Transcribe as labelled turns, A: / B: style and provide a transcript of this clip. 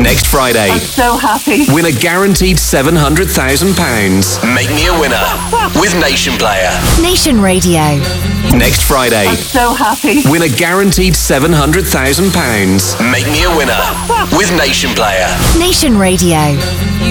A: Next Friday.
B: I'm so happy.
A: Win a guaranteed £700,000. Make me a winner with Nation Player.
C: Nation Radio.
A: Next Friday.
B: I'm so happy.
A: Win a guaranteed £700,000. Make me a winner with Nation Player.
C: Nation Radio.